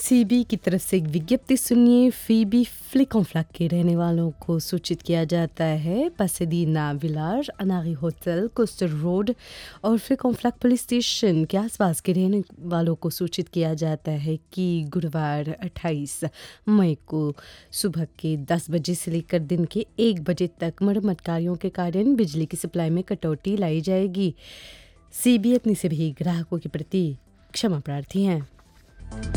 CB की तरफ से एक विज्ञप्ति सुनिए। फीबी फ्लिकॉन्फ्लैक के रहने वालों को सूचित किया जाता है। पसेदीना विलार, अनारी होटल, कोस्टर रोड और फ्लिकॉन्फ्लैक पुलिस स्टेशन के आसपास के रहने वालों को सूचित किया जाता है कि गुरुवार 28 मई को सुबह के 10 बजे से लेकर दिन के 1 बजे तक मरम्मत कार्यों के कारण बिजली की सप्लाई में कटौती लाई जाएगी। सीबी अपने सभी ग्राहकों के प्रति क्षमा प्रार्थी हैं।